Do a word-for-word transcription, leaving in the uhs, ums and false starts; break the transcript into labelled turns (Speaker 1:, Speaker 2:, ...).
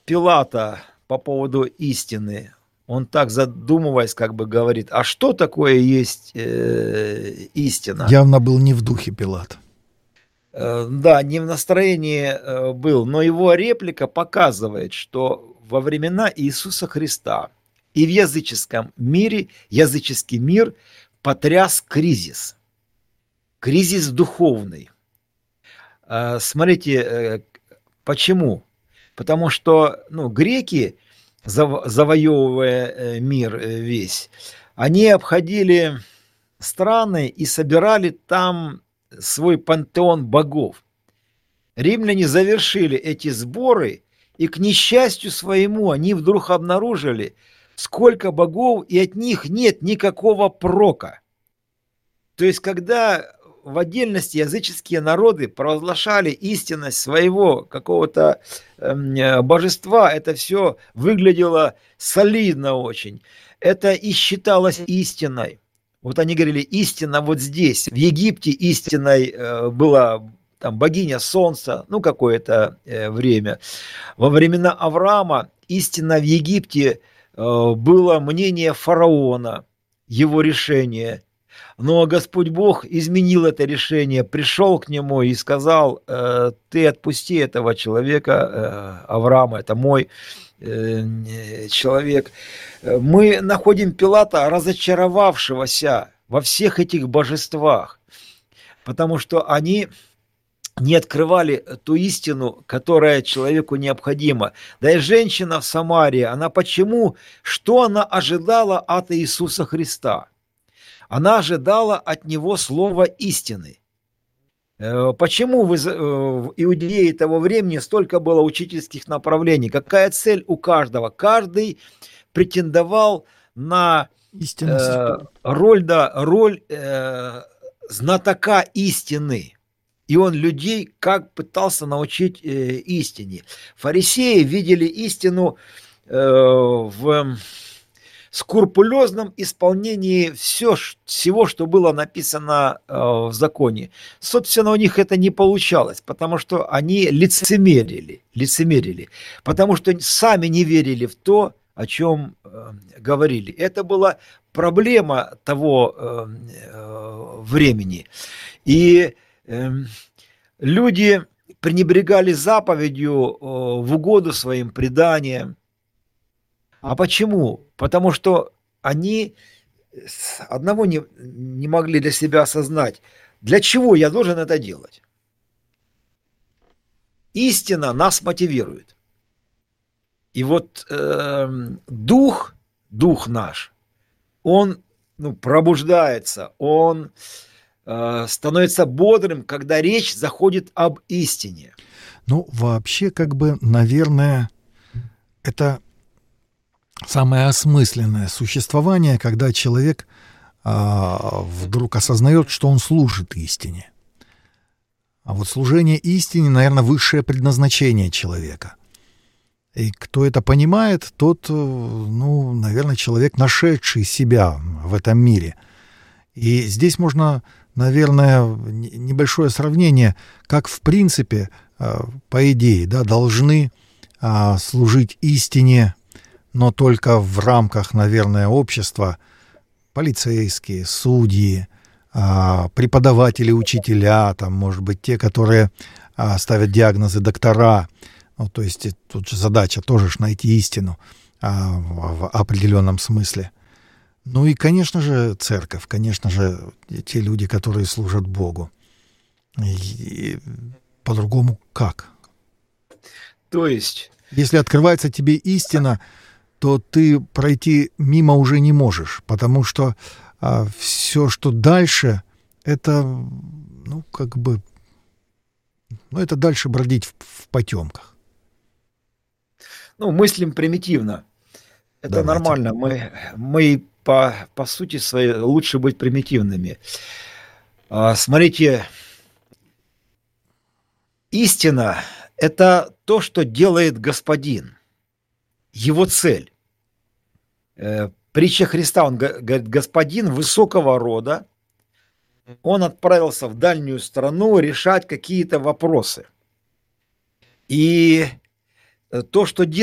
Speaker 1: Пилата по поводу истины. Он так задумываясь, как бы говорит: "А что такое есть, э, истина?"
Speaker 2: Явно был не в духе Пилат.
Speaker 1: Э, да, не в настроении, э, был, но его реплика показывает, что во времена Иисуса Христа и в языческом мире, языческий мир потряс кризис. Кризис духовный. Э, смотрите, э, почему? Потому что, ну, греки, заво завоевывая, э, мир, э, весь, они обходили страны и собирали там свой пантеон богов. Римляне завершили эти сборы, и, к несчастью своему, они вдруг обнаружили, сколько богов, и от них нет никакого прока. То есть, когда в отдельности языческие народы провозглашали истинность своего какого-то эм, э, божества, это все выглядело солидно очень. Это и считалось истиной. Вот они говорили, истина вот здесь. В Египте истиной э, была там богиня солнца, ну какое-то э, время. Во времена Авраама истина в Египте э, было мнение фараона, его решение. Но Господь Бог изменил это решение, пришел к нему и сказал: э, ты отпусти этого человека, э, Авраама, это мой э, человек. Мы находим Пилата, разочаровавшегося во всех этих божествах, потому что они не открывали ту истину, которая человеку необходима. Да и женщина в Самарии, она почему, что она ожидала от Иисуса Христа? Она ожидала от него слова истины. Почему в Иудее того времени столько было учительских направлений? Какая цель у каждого? Каждый претендовал на э, роль, да, роль э, знатока истины. И он людей как пытался научить э, истине. Фарисеи видели истину э, в скрупулезном исполнении все, всего, что было написано э, в законе. Собственно, у них это не получалось, потому что они лицемерили, лицемерили, потому что сами не верили в то, о чем э, говорили. Это была проблема того э, э, времени. И э, люди пренебрегали заповедью э, в угоду своим преданиям. А почему? Потому что они одного не, не могли для себя осознать, для чего я должен это делать. Истина нас мотивирует. И вот э, дух, дух наш, он ну, пробуждается, он э, становится бодрым, когда речь заходит об истине.
Speaker 2: Ну, вообще, как бы, наверное, это самое осмысленное существование, когда человек а, вдруг осознает, что он служит истине. А вот служение истине, наверное, высшее предназначение человека. И кто это понимает, тот, ну, наверное, человек, нашедший себя в этом мире. И здесь можно, наверное, небольшое сравнение, как в принципе, по идее, да, должны служить истине, но только в рамках, наверное, общества, полицейские, судьи, преподаватели, учителя, там, может быть, те, которые ставят диагнозы, доктора. Ну, то есть тут же задача тоже ж найти истину а, в определенном смысле. Ну и, конечно же, церковь, конечно же, те люди, которые служат Богу. И по-другому как?
Speaker 1: То есть...
Speaker 2: Если открывается тебе истина, то ты пройти мимо уже не можешь, потому что а, все, что дальше, это, ну, как бы, ну, это дальше бродить в, в потемках.
Speaker 1: Ну, мыслим примитивно. Это
Speaker 2: Давайте.
Speaker 1: нормально. Мы, мы по, по сути своей лучше быть примитивными. А, смотрите, истина – это то, что делает Господин, его цель. Э, притча Христа, он говорит, господин высокого рода, он отправился в дальнюю страну решать какие-то вопросы. И то, что делает